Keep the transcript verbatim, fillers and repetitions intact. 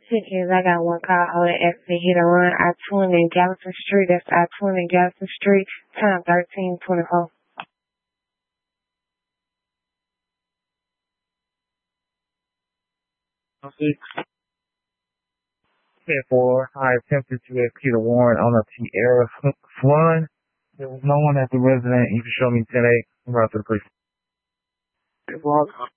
Shit is, I got one call on an accident hit and run. I twenty in Gallatin Street. That's I twenty in Gallatin Street. Time thirteen twenty four. ten four, I attempted to execute a warrant on a Tierra Flan. There was no one at the resident. You can show me ten eight. I'm out to the police.